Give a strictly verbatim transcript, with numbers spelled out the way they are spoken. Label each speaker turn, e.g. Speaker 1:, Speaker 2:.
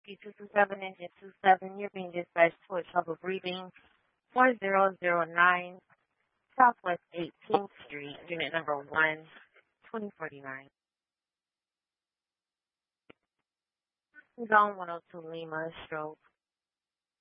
Speaker 1: Whiskey two two seven, Engine two seven, you're being dispatched towards Trouble Breathing, four zero zero nine, Southwest eighteenth Street, unit number one, twenty forty-nine. Zone one oh two Lima, stroke